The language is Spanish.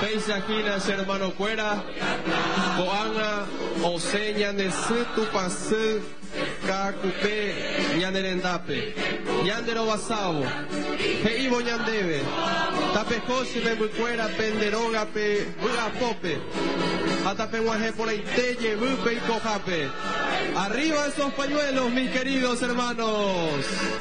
Paisajinas, hermano Cuera, Coanga, Oseña, Nesutu, Pasu, Kakupe, Ñanerendape, Ñandero Basabo, Heibo Ñandebe, Tapejose, Bebucuera, Penderoga, Bugapope, Atapehuaje por Aiteye, Bupe y Cojape. Arriba esos pañuelos, mis queridos hermanos.